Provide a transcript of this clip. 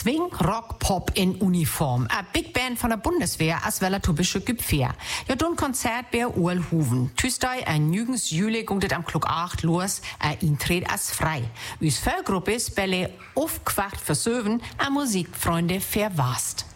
Swing, Rock, Pop in Uniform. A Big Band von der Bundeswehr als well tubische Gipfehr. Ja, dun Konzert bei Uhlhuven. Tüstei ein Jügens Jüle gunget am Klug 8 los, Eintritt als frei. Üs Förgruppe ist Bälle aufgewacht für Söwen, a Musikfreunde verwast.